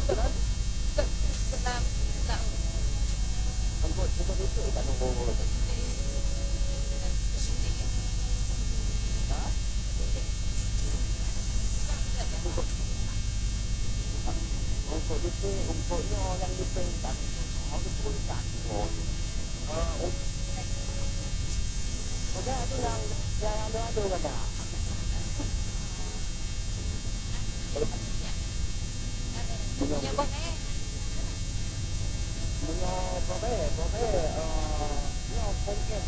Umpoknya yang diperintah harus pulkan. Ada tu yang ada kata. Punya boleh. Yo mungkin.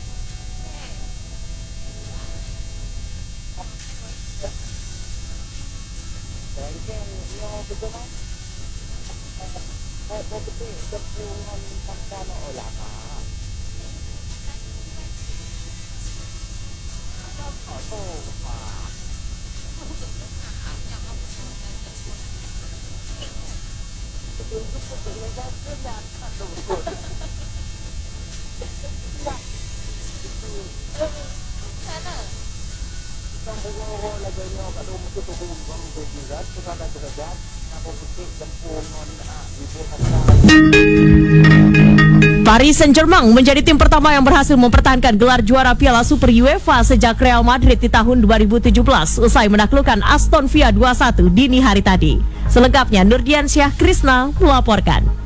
Mungkin yo betul kan? Betul kepunyaan tentang ulama. Paris Saint-Germain menjadi tim pertama yang berhasil mempertahankan gelar juara Piala Super UEFA sejak Real Madrid di tahun 2017 usai menaklukkan Aston Villa 2-1 dini hari tadi. Selengkapnya Nurdiansyah Krisna melaporkan.